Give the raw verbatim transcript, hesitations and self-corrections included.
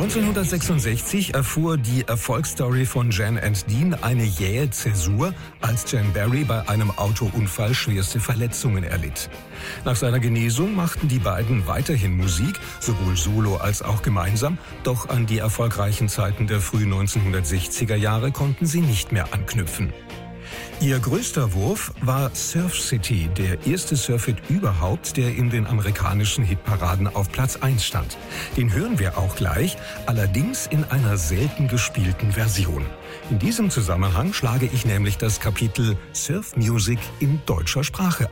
neunzehnhundertsechsundsechzig erfuhr die Erfolgsstory von Jan and Dean eine jähe Zäsur, als Jan Barry bei einem Autounfall schwerste Verletzungen erlitt. Nach seiner Genesung machten die beiden weiterhin Musik, sowohl solo als auch gemeinsam, doch an die erfolgreichen Zeiten der frühen neunzehnhundertsechziger Jahre konnten sie nicht mehr anknüpfen. Ihr größter Wurf war Surf City, der erste Surfhit überhaupt, der in den amerikanischen Hitparaden auf Platz eins stand. Den hören wir auch gleich, allerdings in einer selten gespielten Version. In diesem Zusammenhang schlage ich nämlich das Kapitel Surf Music in deutscher Sprache